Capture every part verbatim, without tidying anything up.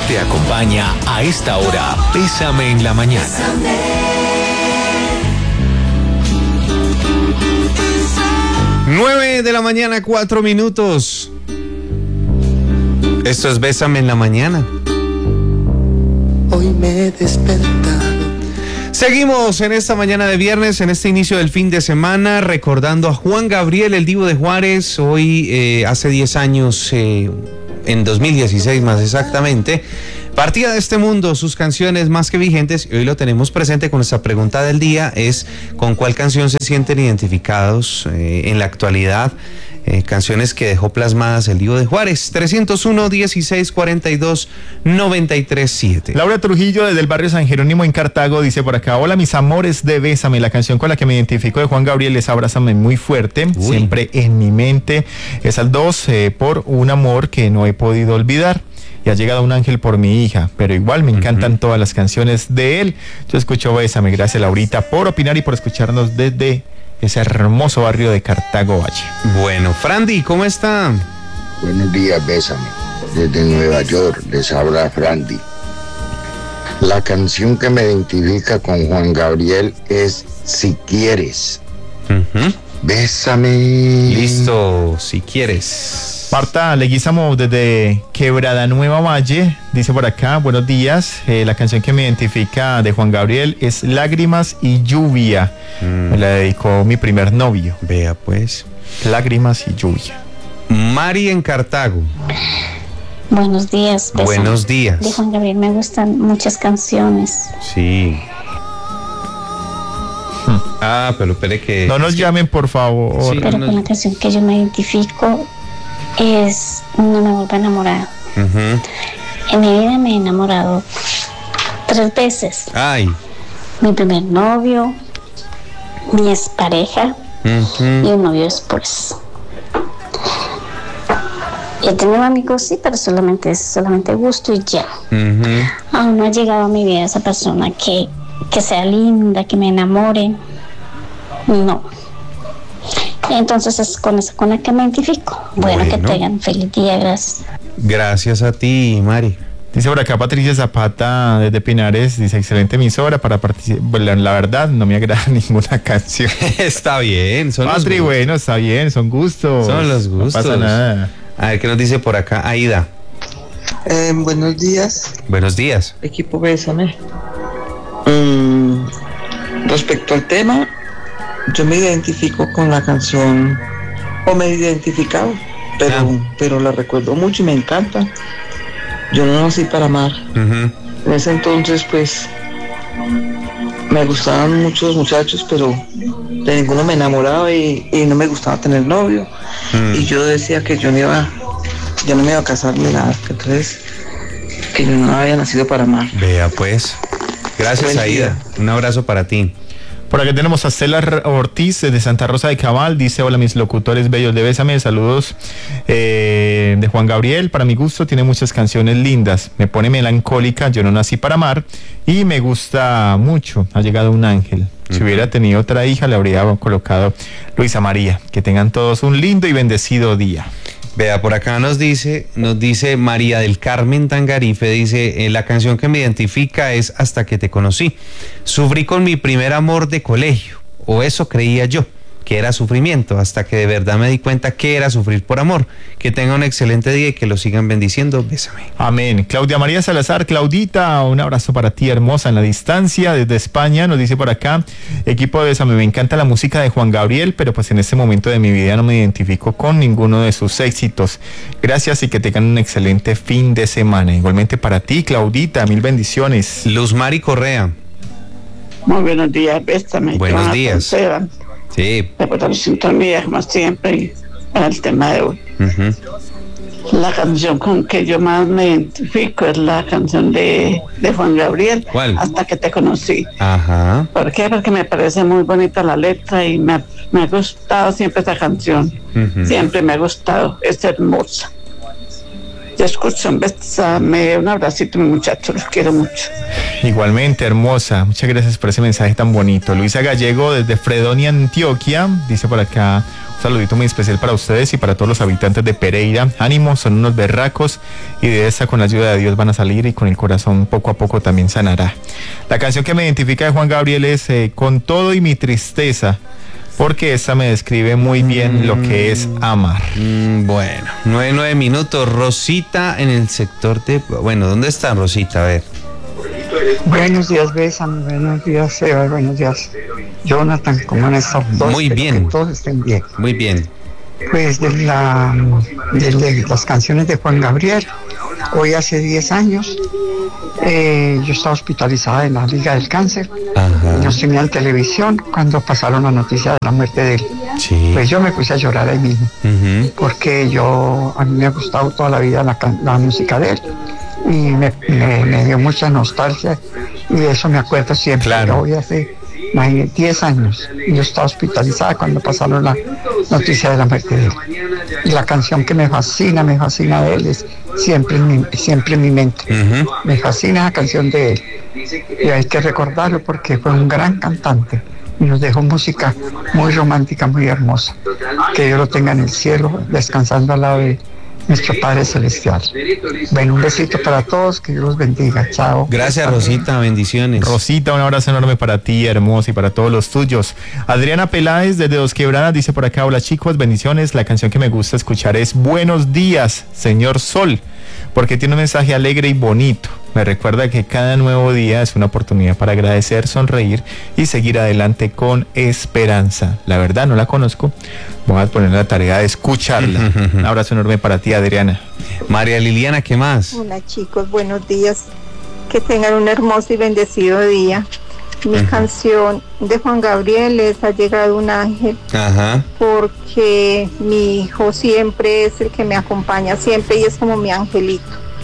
te acompaña a esta hora. Bésame en la mañana. Nueve de la mañana, cuatro minutos. Esto es Bésame en la mañana. Hoy me he despertado. Seguimos en esta mañana de viernes, en este inicio del fin de semana, recordando a Juan Gabriel, el Divo de Juárez. Hoy, eh, hace diez años, eh, en dos mil dieciséis más exactamente, partía de este mundo. Sus canciones más que vigentes, y hoy lo tenemos presente con nuestra pregunta del día, es ¿con cuál canción se sienten identificados eh, en la actualidad? Eh, canciones que dejó plasmadas el Divo de Juárez. Trescientos uno, dieciséis, cuarenta y dos, noventa y tres, siete. Laura Trujillo, desde el barrio San Jerónimo en Cartago, dice por acá: hola mis amores de Bésame, la canción con la que me identifico de Juan Gabriel es Abrázame muy fuerte. Uy. Siempre en mi mente es al dos, eh, por un amor que no he podido olvidar. Y ha llegado un ángel por mi hija, pero igual me encantan uh-huh. todas las canciones de él. Yo escucho Bésame. Gracias, Laurita, por opinar y por escucharnos desde ese hermoso barrio de Cartago Valle. Bueno, Frandy, ¿cómo está? Buenos días, Bésame. Desde Nueva York les habla Frandy. La canción que me identifica con Juan Gabriel es Si Quieres. Uh-huh. Bésame. Listo, Si Quieres. Marta Leguizamo, desde Quebrada Nueva Valle, dice por acá: buenos días, eh, la canción que me identifica de Juan Gabriel es Lágrimas y Lluvia. Mm. Me la dedicó mi primer novio. Vea pues. Lágrimas y Lluvia. Mari en Cartago. Buenos días. Bésame. Buenos días. De Juan Gabriel me gustan muchas canciones. Sí. Hmm. Ah, pero espere que... No nos llamen, por favor. Sí, pero no con nos... la canción que yo me identifico es No me vuelvo a enamorar. Uh-huh. En mi vida me he enamorado tres veces. Ay. Mi primer novio, mi expareja uh-huh. y un novio después. He tenido amigos, sí, pero solamente es solamente gusto y ya. Uh-huh. Aún no ha llegado a mi vida esa persona que, que sea linda, que me enamore. No. Entonces es con esa con la que me identifico. Bueno, bueno, que tengan feliz día, gracias. Gracias a ti, Mari. Dice por acá Patricia Zapata desde Pinares, dice: excelente emisora para participar. Bueno, la verdad no me agrada ninguna canción. Está bien, son Patri, los bueno, está bien, son gustos. Son los gustos. No pasa nada. A ver, ¿qué nos dice por acá Aida? Eh, buenos días. Buenos días. Equipo Bésame. Mm, respecto al tema, yo me identifico con la canción, o me he identificado, pero, ah. pero la recuerdo mucho y me encanta. Yo no nací para amar. Uh-huh. En ese entonces, pues, me gustaban muchos muchachos, pero de ninguno me enamoraba y, y no me gustaba tener novio. Uh-huh. Y yo decía que yo no iba, yo no me iba a casar ni nada, que entonces, que yo no había nacido para amar. Vea pues. Gracias, Buen Aida. Día. Un abrazo para ti. Por acá tenemos a Stella Ortiz de Santa Rosa de Cabal, dice: hola mis locutores bellos de Bésame, saludos eh, de Juan Gabriel. Para mi gusto tiene muchas canciones lindas, me pone melancólica, yo no nací para amar, y me gusta mucho, ha llegado un ángel. Uh-huh. Si hubiera tenido otra hija le habría colocado Luisa María. Que tengan todos un lindo y bendecido día. Vea, por acá nos dice, nos dice María del Carmen Tangarife, dice: eh, la canción que me identifica es Hasta que te conocí. Sufrí con mi primer amor de colegio, o eso creía yo, que era sufrimiento, hasta que de verdad me di cuenta que era sufrir por amor. Que tenga un excelente día y que lo sigan bendiciendo. Bésame. Amén. Claudia María Salazar, Claudita, un abrazo para ti, hermosa, en la distancia, desde España, nos dice por acá: equipo de Bésame, me encanta la música de Juan Gabriel, pero pues en este momento de mi vida no me identifico con ninguno de sus éxitos. Gracias y que tengan un excelente fin de semana. Igualmente para ti, Claudita, mil bendiciones. Luz Mari Correa. Muy buenos días, Bésame. Buenos días. Sí. Después de la sintonía, como siempre, en el tema de hoy. Uh-huh. La canción con que yo más me identifico es la canción de, de Juan Gabriel. ¿Cuál? Hasta que te conocí. Ajá. ¿Por qué? Porque me parece muy bonita la letra y me ha, me ha gustado siempre esa canción. Uh-huh. Siempre me ha gustado, es hermosa. Te escucho, un besame, un abracito, mi muchacho, los quiero mucho. Igualmente, hermosa. Muchas gracias por ese mensaje tan bonito. Luisa Gallego desde Fredonia, Antioquia, dice por acá, un saludito muy especial para ustedes y para todos los habitantes de Pereira. Ánimo, son unos berracos y de esta con la ayuda de Dios van a salir y con el corazón poco a poco también sanará. La canción que me identifica de Juan Gabriel es eh, Con todo y mi tristeza, porque esta me describe muy bien mm, lo que es amar. Mm, bueno, nueve, nueve minutos. Rosita en el sector de... Bueno, ¿dónde está Rosita? A ver. Buenos días, Bésame. Buenos días, Eva. Buenos días, Jonathan. ¿Cómo han estado todos? Muy bien. Que todos estén bien. Muy bien. Pues de, la, de, de las canciones de Juan Gabriel, hoy hace diez años, eh, yo estaba hospitalizada en la Liga del Cáncer. Ajá. Yo tenía en televisión cuando pasaron la noticia de la muerte de él. Sí. Pues yo me puse a llorar ahí mismo, uh-huh. porque yo, a mí me ha gustado toda la vida la, la música de él y me, me, me dio mucha nostalgia y de eso me acuerdo siempre. Claro. Hoy hace diez años y yo estaba hospitalizada cuando pasaron la noticia de la muerte de él. Y la canción que me fascina, me fascina de él es siempre en mi, siempre en mi mente. Uh-huh. Me fascina la canción de él. Y hay que recordarlo porque fue un gran cantante y nos dejó música muy romántica, muy hermosa. Que Dios lo tenga en el cielo, descansando al lado de nuestro Padre Celestial. Bueno, un besito para todos, que Dios los bendiga. Chao. Gracias, Rosita, bendiciones. Rosita, un abrazo enorme para ti, hermosa, y para todos los tuyos. Adriana Peláez, desde Dos Quebradas, dice por acá, hola chicos, bendiciones. La canción que me gusta escuchar es Buenos días, señor Sol, porque tiene un mensaje alegre y bonito. Me recuerda que cada nuevo día es una oportunidad para agradecer, sonreír y seguir adelante con esperanza. La verdad, no la conozco. Voy a poner la tarea de escucharla. Un abrazo enorme para ti, Adriana. María Liliana, ¿qué más? Hola chicos, buenos días. Que tengan un hermoso y bendecido día. Mi uh-huh. canción de Juan Gabriel es Ha llegado un ángel. Ajá. Porque mi hijo siempre es el que me acompaña siempre y es como mi angelito.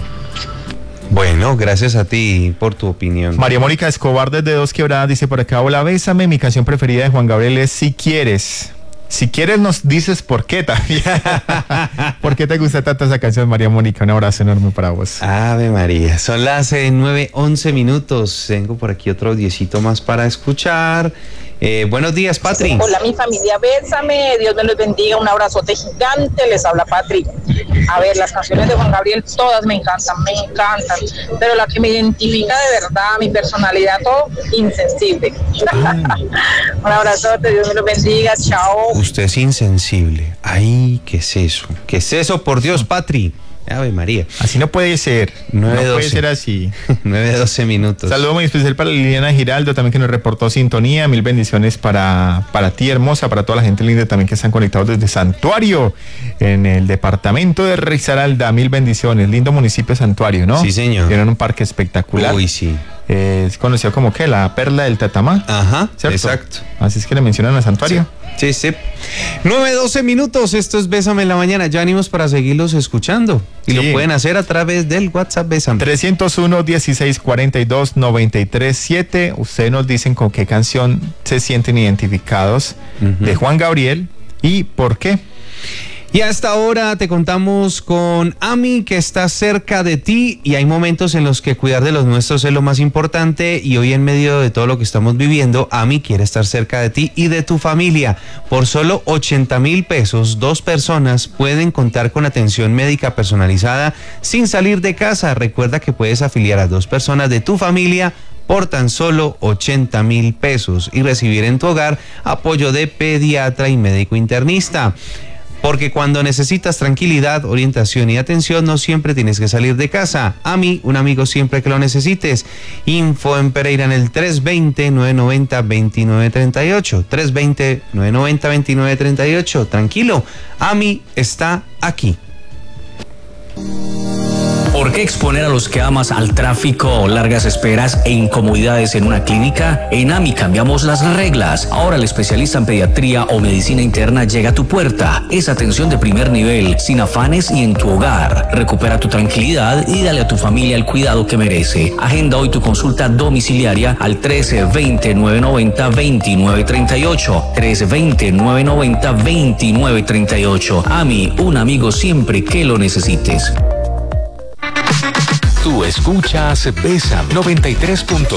Bueno, gracias a ti por tu opinión. María Mónica Escobar desde Dos Quebradas dice por acá, hola, bésame, mi canción preferida de Juan Gabriel es Si Quieres. Si quieres nos dices por qué también. ¿Por qué te gusta tanto esa canción, María Mónica? Un abrazo enorme para vos. Ave María, son las eh, nueve once minutos. Tengo por aquí otro diecito más para escuchar. Eh, buenos días, Patri. Hola, mi familia, bésame, Dios me los bendiga, un abrazote gigante, les habla Patri. A ver, las canciones de Juan Gabriel todas me encantan, me encantan, pero la que me identifica de verdad, mi personalidad, todo, insensible. Un abrazote, Dios me los bendiga, chao. Usted es insensible. Ay, ¿qué es eso? ¿Qué es eso, por Dios, Patri? Ave María. Así no puede ser. nueve, no puede ser así. nueve doce minutos. Saludo muy especial para Liliana Giraldo, también que nos reportó sintonía. Mil bendiciones para, para ti, hermosa, para toda la gente linda también que están conectados desde Santuario, en el departamento de Risaralda. Mil bendiciones. Lindo municipio Santuario, ¿no? Sí, señor. Tienen un parque espectacular. Uy, sí. Eh, es conocido como que la perla del Tatamá. Ajá, ¿cierto? Exacto. Así es que le mencionan a Santuario. Sí, sí. sí. nueve doce minutos, esto es Bésame en la Mañana. Ya venimos para seguirlos escuchando. Y sí. Lo pueden hacer a través del WhatsApp Bésame. trescientos uno, dieciséis cuarenta y dos, noventa y tres siete. Ustedes nos dicen con qué canción se sienten identificados uh-huh. de Juan Gabriel y por qué. Y hasta ahora te contamos con Ami, que está cerca de ti, y hay momentos en los que cuidar de los nuestros es lo más importante, y hoy en medio de todo lo que estamos viviendo, Ami quiere estar cerca de ti y de tu familia. Por solo ochenta mil pesos, dos personas pueden contar con atención médica personalizada sin salir de casa. Recuerda que puedes afiliar a dos personas de tu familia por tan solo ochenta mil pesos y recibir en tu hogar apoyo de pediatra y médico internista. Porque cuando necesitas tranquilidad, orientación y atención, no siempre tienes que salir de casa. A mí, un amigo siempre que lo necesites. Info en Pereira en el tres dos cero, nueve nueve cero, dos nueve tres ocho. tres dos cero, nueve nueve cero, dos nueve tres ocho. Tranquilo, A mí está aquí. ¿Por qué exponer a los que amas al tráfico, largas esperas e incomodidades en una clínica? En A M I cambiamos las reglas. Ahora el especialista en pediatría o medicina interna llega a tu puerta. Es atención de primer nivel, sin afanes y en tu hogar. Recupera tu tranquilidad y dale a tu familia el cuidado que merece. Agenda hoy tu consulta domiciliaria al trece veinte, nueve noventa, veintinueve treinta y ocho. trece veinte, nueve noventa, veintinueve treinta y ocho. A M I, un amigo siempre que lo necesites. Tú escuchas Bésame noventa y tres punto